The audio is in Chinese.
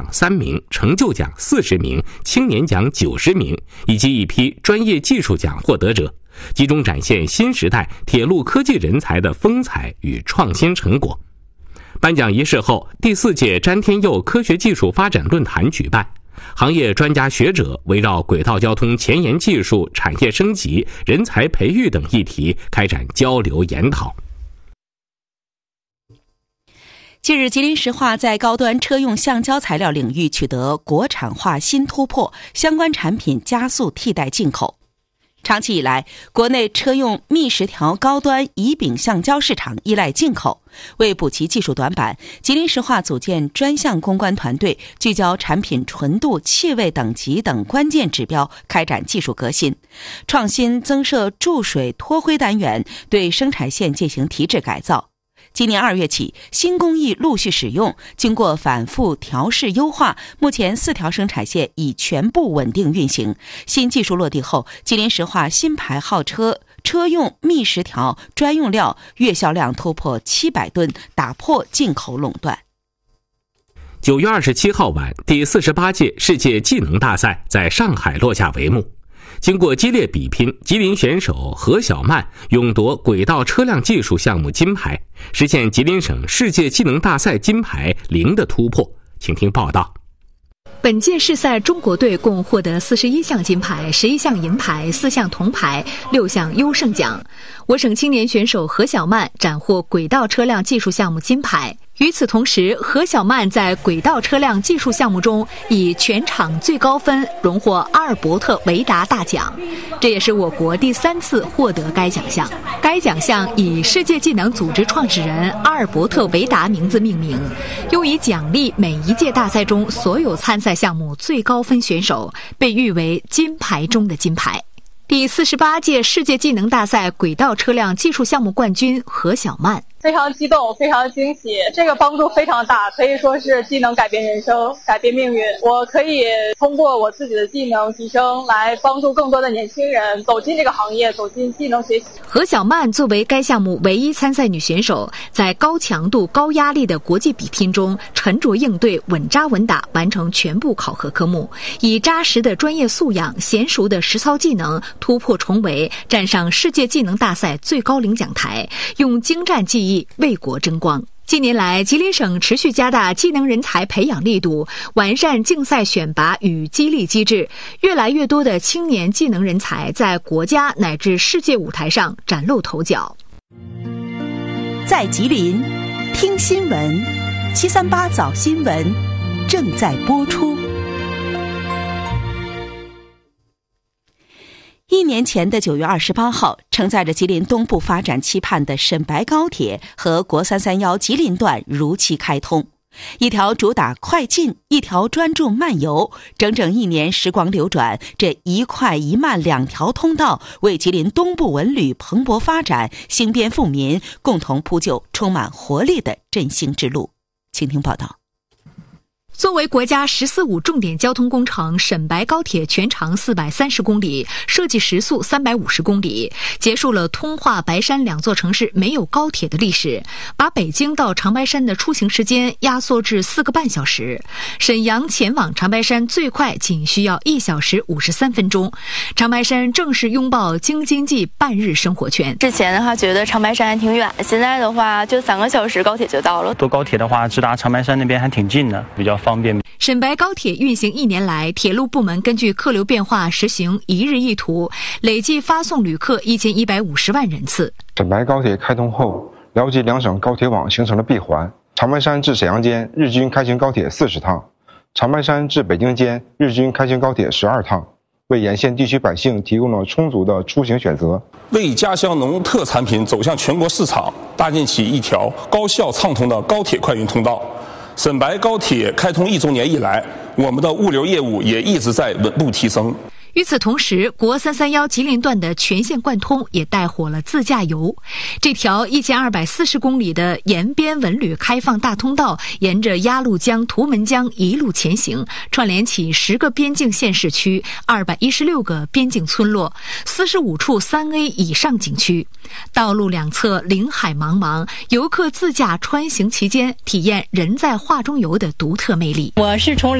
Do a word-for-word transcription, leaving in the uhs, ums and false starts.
三名，成就奖四十名，青年奖九十名，以及一批专业技术奖获得者，集中展现新时代铁路科技人才的风采与创新成果。颁奖仪式后，第四届詹天佑科学技术发展论坛举办，行业专家学者围绕轨道交通前沿技术、产业升级、人才培育等议题开展交流研讨。 近日，吉林石化在高端车用橡胶材料领域取得国产化新突破，相关产品加速替代进口。长期以来，国内车用密实条高端乙丙橡胶市场依赖进口。为补齐技术短板，吉林石化组建专项攻关团队，聚焦产品纯度、气味等级等关键指标，开展技术革新，创新增设注水脱灰单元，对生产线进行提质改造。今年二月起，新工艺陆续使用，经过反复调试优化，目前四条生产线已全部稳定运行。新技术落地后，吉林石化新牌号车车用密实条专用料月销量突破七百吨，打破进口垄断。 九月二十七号晚，第四十八届世界技能大赛在上海落下帷幕。经过激烈比拼，吉林选手何小曼勇夺轨道车辆技术项目金牌，实现吉林省世界技能大赛金牌零的突破。请听报道。 本届世赛，中国队共获得四十一项金牌、十一项银牌、四项铜牌、六项优胜奖。我省青年选手何小曼斩获轨道车辆技术项目金牌。与此同时，何小曼在轨道车辆技术项目中以全场最高分荣获阿尔伯特维达大奖，这也是我国第三次获得该奖项。该奖项以世界技能组织创始人阿尔伯特维达名字命名，用以奖励每一届大赛中所有参赛项目最高分选手，被誉为金牌中的金牌。第四十八届世界技能大赛轨道车辆技术项目冠军何小曼。 非常激动，非常惊喜，这个帮助非常大，可以说是技能改变人生，改变命运。我可以通过我自己的技能提升，来帮助更多的年轻人走进这个行业，走进技能学习。 何小曼作为该项目唯一参赛女选手，在高强度、高压力的国际比拼中沉着应对，稳扎稳打，完成全部考核科目，以扎实的专业素养、娴熟的实操技能突破重围，站上世界技能大赛最高领奖台，用精湛技艺为国争光。近年来，吉林省持续加大技能人才培养力度，完善竞赛选拔与激励机制，越来越多的青年技能人才在国家乃至世界舞台上崭露头角。 在吉林听新闻，七三八早新闻正在播出。一年前的九月二十八号，承载着吉林东部发展期盼的沈白高铁和国三三幺吉林段如期开通。一条主打快进，一条专注慢游，整整一年时光流转，这一快一慢两条通道为吉林东部文旅蓬勃发展、兴边富民共同铺就充满活力的振兴之路。请听报道。 作为国家“十四五”重点交通工程，沈白高铁全长四百三十公里，设计时速三百五十公里，结束了通化、白山两座城市没有高铁的历史，把北京到长白山的出行时间压缩至四个半小时。沈阳前往长白山最快仅需要一小时五十三分钟。长白山正式拥抱京津冀半日生活圈。 之前的话觉得长白山还挺远，现在的话就三个小时高铁就到了。 坐高铁的话，直达长白山那边还挺近的，比较方便。 沈白高铁运行一年来，铁路部门根据客流变化实行一日一途，累计发送旅客一千一百五十万人次。 沈白高铁开通后，辽吉两省高铁网形成了闭环。长白山至沈阳间日均开行高铁四十趟，长白山至北京间日均开行高铁十二趟，为沿线地区百姓提供了充足的出行选择， 为家乡农特产品走向全国市场搭建起一条高效畅通的高铁快运通道。沈白高铁开通一周年以来，我们的物流业务也一直在稳步提升。 与此同时，国三三幺吉林段的全线贯通也带火了自驾游。这条一千二百四十公里的沿边文旅开放大通道，沿着鸭绿江、图们江一路前行，串联起十个边境县市区、二百一十六个边境村落、四十五处三 A 以上景区。道路两侧林海茫茫，游客自驾穿行期间，体验人在画中游的独特魅力。 我是从